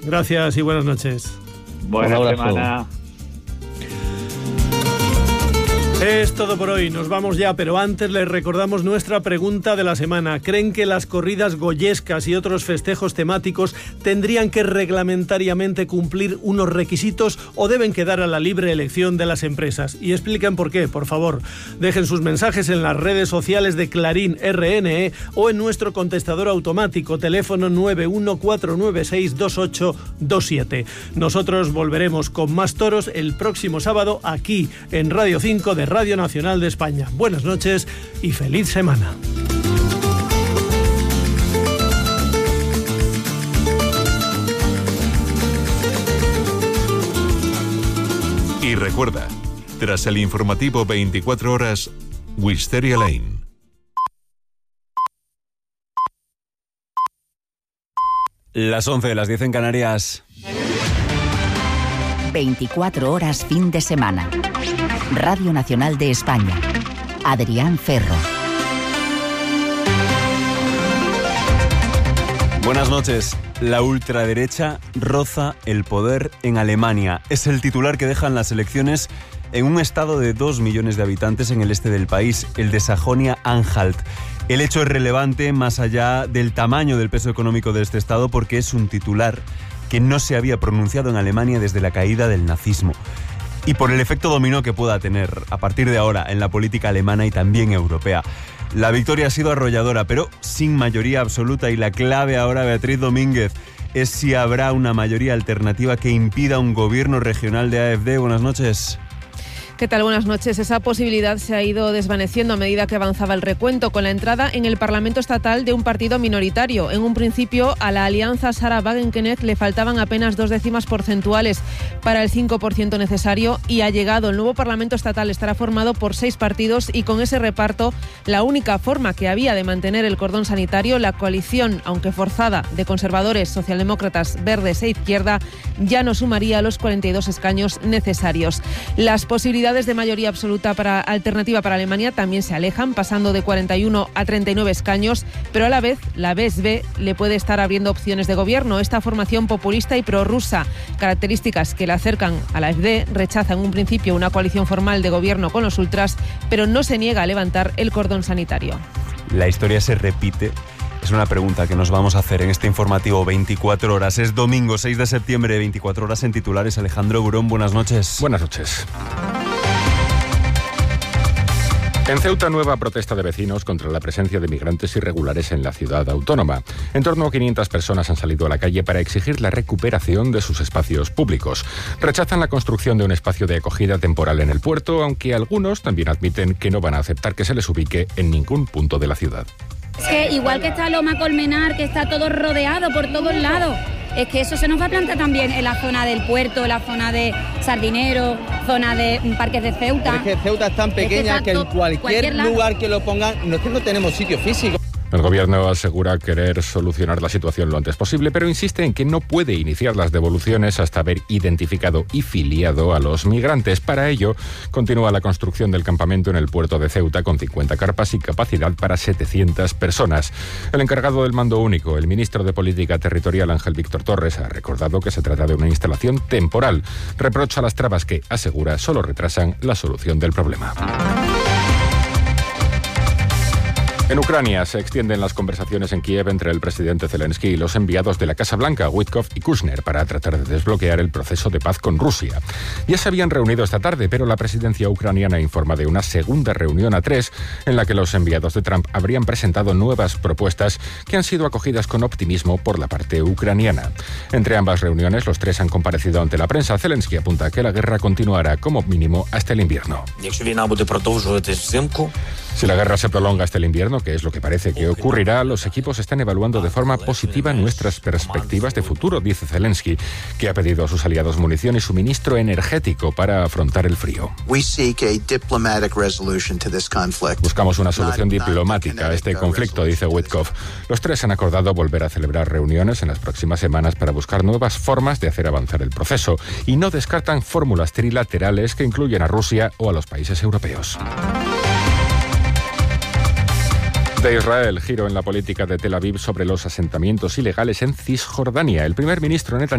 Gracias y buenas noches. Buena semana. Es todo por hoy, nos vamos ya, pero antes les recordamos nuestra pregunta de la semana. ¿Creen que las corridas goyescas y otros festejos temáticos tendrían que reglamentariamente cumplir unos requisitos o deben quedar a la libre elección de las empresas? Y expliquen por qué, por favor. Dejen sus mensajes en las redes sociales de Clarín RNE o en nuestro contestador automático, teléfono 914962827. Nosotros volveremos con más toros el próximo sábado aquí en Radio 5 de Radio Nacional de España. Buenas noches y feliz semana. Y recuerda, tras el informativo 24 horas, Wisteria Lane. Las 11, las 10 en Canarias. 24 horas fin de semana. Radio Nacional de España. Adrián Ferro. Buenas noches. La ultraderecha roza el poder en Alemania. Es el titular que dejan las elecciones en un estado de 2 millones de habitantes en el este del país, el de Sajonia-Anhalt. El hecho es relevante más allá del tamaño del peso económico de este estado porque es un titular que no se había pronunciado en Alemania desde la caída del nazismo. Y por el efecto dominó que pueda tener a partir de ahora en la política alemana y también europea. La victoria ha sido arrolladora, pero sin mayoría absoluta, y la clave ahora, Beatriz Domínguez, es si habrá una mayoría alternativa que impida un gobierno regional de AfD. Buenas noches. ¿Qué tal? Buenas noches. Esa posibilidad se ha ido desvaneciendo a medida que avanzaba el recuento, con la entrada en el Parlamento estatal de un partido minoritario. En un principio, a la alianza Sarah Wagenknecht le faltaban apenas 2 décimas porcentuales para el 5% necesario, y ha llegado. El nuevo Parlamento estatal estará formado por 6 partidos y con ese reparto, la única forma que había de mantener el cordón sanitario, la coalición, aunque forzada, de conservadores, socialdemócratas, verdes e izquierda, ya no sumaría los 42 escaños necesarios. Las posibilidades de mayoría absoluta alternativa para Alemania también se alejan, pasando de 41 a 39 escaños, pero a la vez la BSB le puede estar abriendo opciones de gobierno. Esta formación populista y prorrusa, características que la acercan a la AfD, rechaza en un principio una coalición formal de gobierno con los ultras, pero no se niega a levantar el cordón sanitario. La historia se repite. Es una pregunta que nos vamos a hacer en este informativo 24 horas. Es domingo 6 de septiembre, 24 horas en titulares. Alejandro Burón, buenas noches. Buenas noches. En Ceuta, nueva protesta de vecinos contra la presencia de migrantes irregulares en la ciudad autónoma. En torno a 500 personas han salido a la calle para exigir la recuperación de sus espacios públicos. Rechazan la construcción de un espacio de acogida temporal en el puerto, aunque algunos también admiten que no van a aceptar que se les ubique en ningún punto de la ciudad. Es que igual que está Loma Colmenar, que está todo rodeado por todos lados, es que eso se nos va a plantar también en la zona del puerto, en la zona de Sardinero, zona de parques de Ceuta. Pero es que Ceuta es tan pequeña que en cualquier lugar que lo pongan, no es que no tenemos sitio físico. El gobierno asegura querer solucionar la situación lo antes posible, pero insiste en que no puede iniciar las devoluciones hasta haber identificado y filiado a los migrantes. Para ello, continúa la construcción del campamento en el puerto de Ceuta con 50 carpas y capacidad para 700 personas. El encargado del mando único, el ministro de Política Territorial, Ángel Víctor Torres, ha recordado que se trata de una instalación temporal. Reprocha las trabas que, asegura, solo retrasan la solución del problema. En Ucrania se extienden las conversaciones en Kiev entre el presidente Zelensky y los enviados de la Casa Blanca, Witkoff y Kushner, para tratar de desbloquear el proceso de paz con Rusia. Ya se habían reunido esta tarde, pero la presidencia ucraniana informa de una segunda reunión a 3, en la que los enviados de Trump habrían presentado nuevas propuestas que han sido acogidas con optimismo por la parte ucraniana. Entre ambas reuniones, los 3 han comparecido ante la prensa. Zelensky apunta que la guerra continuará como mínimo hasta el invierno. Si la guerra se prolonga hasta el invierno, que es lo que parece que ocurrirá, los equipos están evaluando de forma positiva nuestras perspectivas de futuro, dice Zelensky, que ha pedido a sus aliados munición y suministro energético para afrontar el frío. Buscamos una solución diplomática a este conflicto, dice Witkoff. Los 3 han acordado volver a celebrar reuniones en las próximas semanas para buscar nuevas formas de hacer avanzar el proceso y no descartan fórmulas trilaterales que incluyen a Rusia o a los países europeos. De Israel, giro en la política de Tel Aviv sobre los asentamientos ilegales en Cisjordania. El primer ministro Netanyahu